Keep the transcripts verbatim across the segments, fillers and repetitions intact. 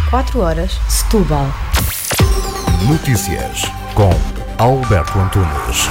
quatro horas, Setúbal. Notícias com Alberto Antunes.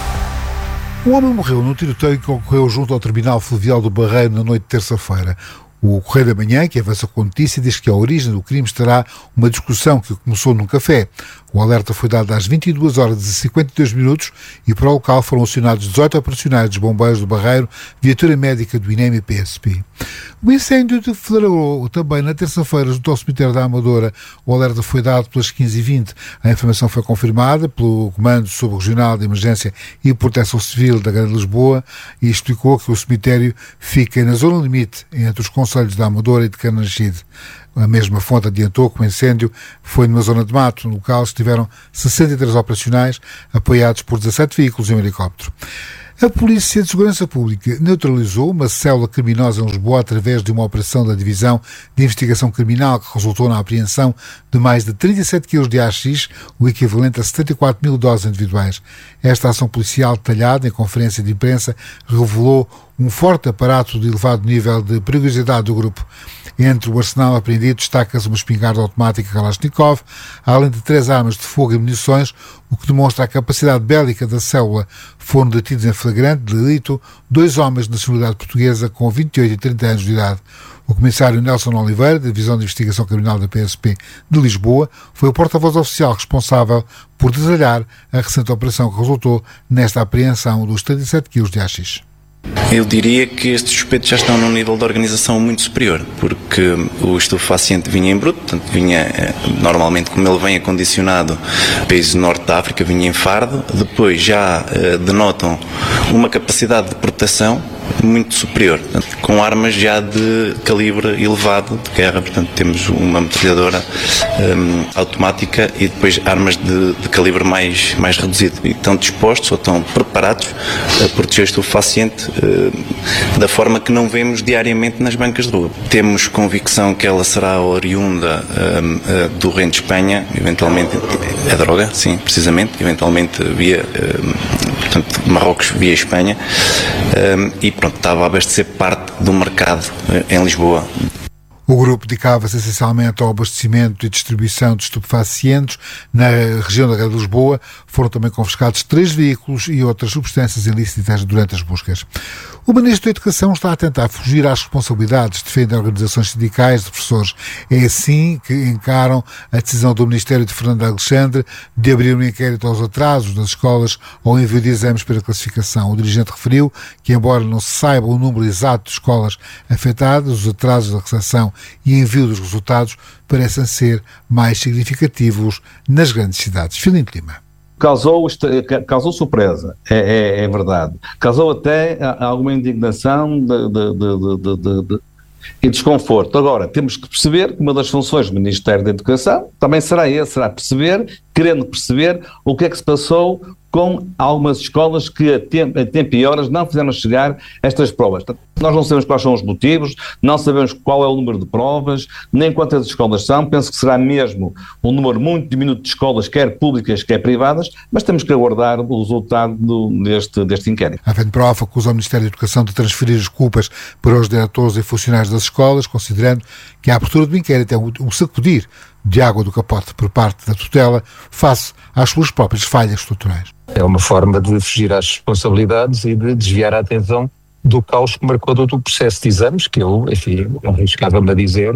Um homem morreu num tiroteio que ocorreu junto ao terminal fluvial do Barreiro na noite de terça-feira. O Correio da Manhã, que avança com a notícia, diz que a origem do crime estará uma discussão que começou num café. O alerta foi dado às vinte e duas horas e cinquenta e dois minutos e para o local foram acionados dezoito operacionais dos bombeiros do Barreiro, viatura médica do INEM e P S P. O incêndio deflagrou também na terça-feira junto ao cemitério da Amadora. O alerta foi dado pelas quinze e vinte. A informação foi confirmada pelo Comando Subregional de Emergência e Proteção Civil da Grande Lisboa e explicou que o cemitério fica na zona limite entre os concelhos da Amadora e de Carnaxide. A mesma fonte adiantou que o incêndio foi numa zona de mato. No local estiveram sessenta e três operacionais, apoiados por dezassete veículos e um helicóptero. A Polícia de Segurança Pública neutralizou uma célula criminosa em Lisboa através de uma operação da Divisão de Investigação Criminal que resultou na apreensão de mais de trinta e sete quilos de haxixe, o equivalente a setenta e quatro mil doses individuais. Esta ação policial detalhada em conferência de imprensa revelou um forte aparato de elevado nível de perigosidade do grupo. Entre o arsenal apreendido destaca-se uma espingarda automática Kalashnikov, além de três armas de fogo e munições, o que demonstra a capacidade bélica da célula. Foram detidos em flagrante delito dois homens de nacionalidade portuguesa com vinte e oito e trinta anos de idade. O comissário Nelson Oliveira, da Divisão de Investigação Criminal da P S P de Lisboa, foi o porta-voz oficial responsável por detalhar a recente operação que resultou nesta apreensão dos trinta e sete quilos de haxixe. Eu diria que estes suspeitos já estão num nível de organização muito superior, porque o estupefaciente vinha em bruto, portanto vinha, normalmente como ele vem acondicionado, países do norte da África, vinha em fardo, depois já uh, denotam uma capacidade de proteção muito superior, portanto, com armas já de calibre elevado de guerra, portanto temos uma metralhadora um, automática e depois armas de, de calibre mais, mais reduzido, e estão dispostos ou estão preparados a proteger o estupefaciente uh, da forma que não vemos diariamente nas bancas de rua. Temos convicção que ela será oriunda um, uh, do Reino de Espanha, eventualmente a droga, sim, precisamente, eventualmente via um, portanto Marrocos via Espanha, um, e pronto, estava a abastecer parte do mercado em Lisboa. O grupo dedicava-se essencialmente ao abastecimento e distribuição de estupefacientes na região da Grande Lisboa. Foram também confiscados três veículos e outras substâncias ilícitas durante as buscas. O Ministro da Educação está a tentar fugir às responsabilidades, defende organizações sindicais de professores. É assim que encaram a decisão do Ministério de Fernando Alexandre de abrir um inquérito aos atrasos das escolas ao envio de exames para classificação. O dirigente referiu que, embora não se saiba o número exato de escolas afetadas, os atrasos da recepção e envio dos resultados parecem ser mais significativos nas grandes cidades. Filipe Lima. Causou, causou surpresa, é, é, é verdade. Causou até alguma indignação de, de, de, de, de, de, e desconforto. Agora, temos que perceber que uma das funções do Ministério da Educação também será esse, será perceber, querendo perceber o que é que se passou com algumas escolas que a tempo, a tempo e horas não fizeram chegar estas provas. Nós não sabemos quais são os motivos, não sabemos qual é o número de provas, nem quantas escolas são. Penso que será mesmo um número muito diminuto de escolas, quer públicas, quer privadas, mas temos que aguardar o resultado do, deste, deste inquérito. A FENPROF acusa o Ministério da Educação de transferir as culpas para os diretores e funcionários das escolas, considerando que a abertura do inquérito é um sacudir de água do capote por parte da tutela face às suas próprias falhas estruturais. É uma forma de fugir às responsabilidades e de desviar a atenção do caos que marcou todo o processo de exames, que eu, enfim, arriscava-me a dizer,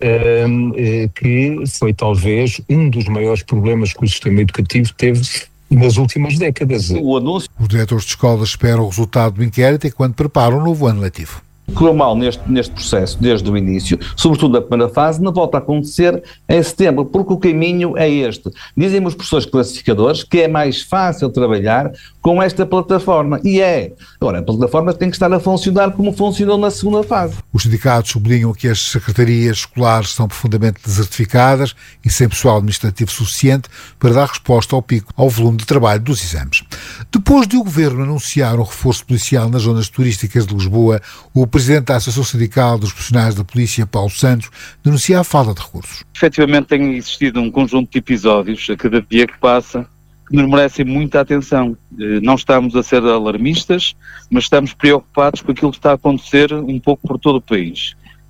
eh, que foi talvez um dos maiores problemas que o sistema educativo teve nas últimas décadas. O anúncio... Os diretores de escolas esperam o resultado do inquérito enquanto preparam o novo ano letivo. Correu mal neste, neste processo desde o início, sobretudo na primeira fase, não volta a acontecer em setembro, porque o caminho é este. Dizem os professores classificadores que é mais fácil trabalhar com esta plataforma, e é. Agora, a plataforma tem que estar a funcionar como funcionou na segunda fase. Os sindicatos sublinham que as secretarias escolares são profundamente desertificadas e sem pessoal administrativo suficiente para dar resposta ao pico, ao volume de trabalho dos exames. Depois de o Governo anunciar um reforço policial nas zonas turísticas de Lisboa, o Presidente da Associação Sindical dos Profissionais da Polícia, Paulo Santos, denuncia a falta de recursos. Efetivamente tem existido um conjunto de episódios a cada dia que passa que nos merecem muita atenção. Não estamos a ser alarmistas, mas estamos preocupados com aquilo que está a acontecer um pouco por todo o país.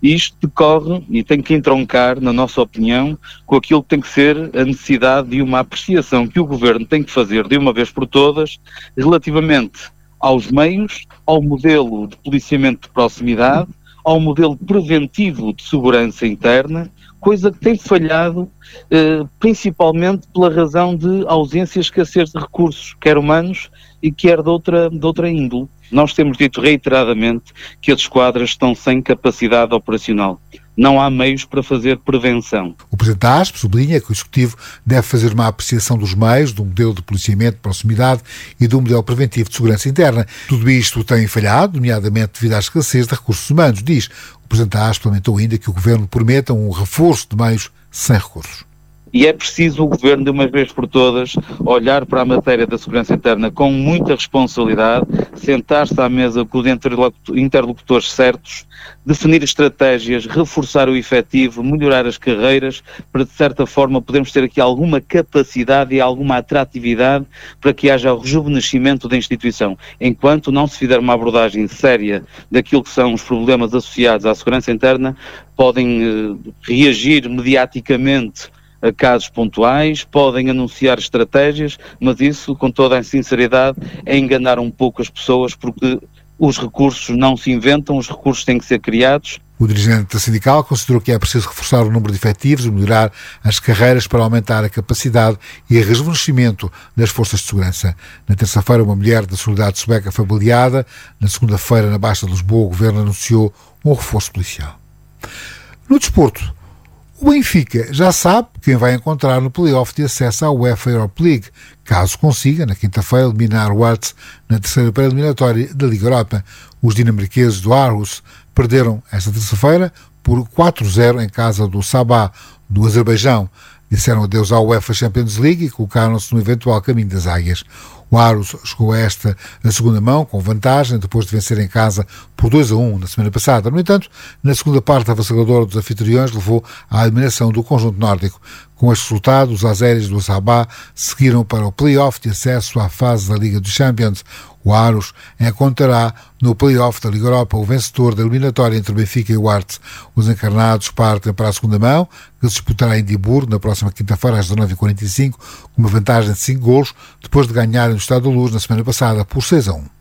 E isto decorre e tem que entroncar, na nossa opinião, com aquilo que tem que ser a necessidade de uma apreciação que o Governo tem que fazer de uma vez por todas relativamente aos meios, ao modelo de policiamento de proximidade, ao modelo preventivo de segurança interna, coisa que tem falhado eh, principalmente pela razão de ausência e escassez de recursos, quer humanos e quer de outra, de outra índole. Nós temos dito reiteradamente que as esquadras estão sem capacidade operacional. Não há meios para fazer prevenção. O Presidente da A S P sublinha que o Executivo deve fazer uma apreciação dos meios, do modelo de policiamento de proximidade e do modelo preventivo de segurança interna. Tudo isto tem falhado, nomeadamente devido à escassez de recursos humanos, diz. O Presidente da A S P lamentou ainda que o Governo prometa um reforço de meios sem recursos. E é preciso o Governo, de uma vez por todas, olhar para a matéria da segurança interna com muita responsabilidade, sentar-se à mesa com os interlocutores certos, definir estratégias, reforçar o efetivo, melhorar as carreiras, para de certa forma podermos ter aqui alguma capacidade e alguma atratividade para que haja o rejuvenescimento da instituição. Enquanto não se fizer uma abordagem séria daquilo que são os problemas associados à segurança interna, podem eh, reagir mediaticamente a casos pontuais, podem anunciar estratégias, mas isso, com toda a sinceridade, é enganar um pouco as pessoas, porque os recursos não se inventam, os recursos têm que ser criados. O dirigente sindical considerou que é preciso reforçar o número de efetivos e melhorar as carreiras para aumentar a capacidade e o rejuvenescimento das forças de segurança. Na terça-feira, uma mulher da Solidariedade Sueca foi baleada. Na segunda-feira, na Baixa de Lisboa, o Governo anunciou um reforço policial. No desporto, o Benfica já sabe quem vai encontrar no play-off de acesso à UEFA Europa League, caso consiga, na quinta-feira, eliminar o Ajax na terceira pré-eliminatória da Liga Europa. Os dinamarqueses do Aarhus perderam esta terça-feira por quatro a zero em casa do Sabah, do Azerbaijão. Disseram adeus à UEFA Champions League e colocaram-se no eventual caminho das águias. O Aarhus chegou a esta a segunda mão, com vantagem, depois de vencer em casa por dois a um na semana passada. No entanto, na segunda parte, a avassaladora dos anfitriões levou à eliminação do conjunto nórdico. Com este resultado, os azeres do Sabah seguiram para o play-off de acesso à fase da Liga dos Champions. O Aarhus encontrará no play-off da Liga Europa o vencedor da eliminatória entre o Benfica e o Ajax. Os encarnados partem para a segunda mão, que se disputará em Edimburgo na próxima quinta-feira às dezanove e quarenta e cinco, com uma vantagem de cinco golos, depois de ganharem no Estádio da Luz na semana passada por seis a um.